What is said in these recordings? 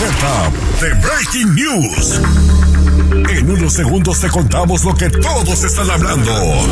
Recap de Breaking News. En unos segundos te contamos lo que todos están hablando.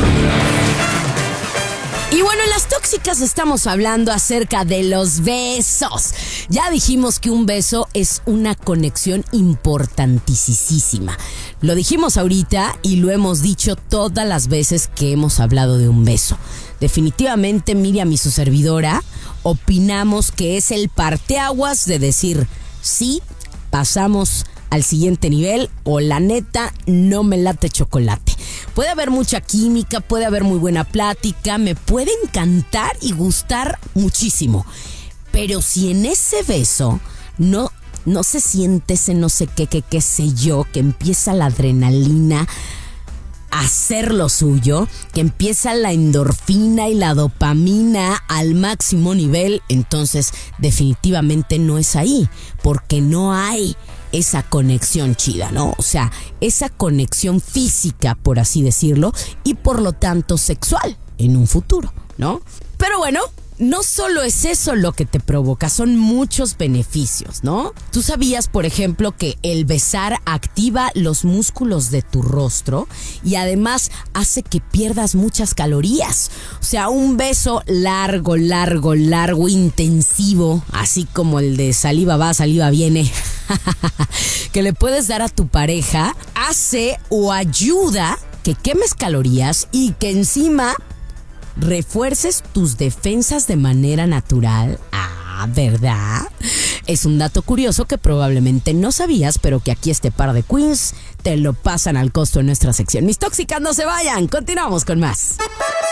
Y bueno, en las tóxicas estamos hablando acerca de los besos. Ya dijimos que un beso es una conexión importantísima. Lo dijimos ahorita y lo hemos dicho todas las veces que hemos hablado de un beso. Definitivamente Miriam y su servidora opinamos que es el parteaguas de decir sí, pasamos al siguiente nivel o la neta no me late chocolate. Puede haber mucha química, puede haber muy buena plática, me puede encantar y gustar muchísimo. Pero si en ese beso no se siente ese no sé qué sé yo, que empieza la adrenalina a hacer lo suyo, que empieza la endorfina y la dopamina al máximo nivel, entonces definitivamente no es ahí, porque no hay esa conexión chida, ¿no? O sea, esa conexión física, por así decirlo, y por lo tanto sexual en un futuro, ¿no? Pero bueno, no solo es eso lo que te provoca, son muchos beneficios, ¿no? Tú sabías, por ejemplo, que el besar activa los músculos de tu rostro y además hace que pierdas muchas calorías. O sea, un beso largo, intensivo, así como el de saliva va, saliva viene, que le puedes dar a tu pareja, hace o ayuda que quemes calorías y que encima refuerces tus defensas de manera natural. ¿Verdad? Es un dato curioso que probablemente no sabías, pero que aquí este par de queens te lo pasan al costo en nuestra sección. Mis tóxicas, no se vayan, continuamos con más.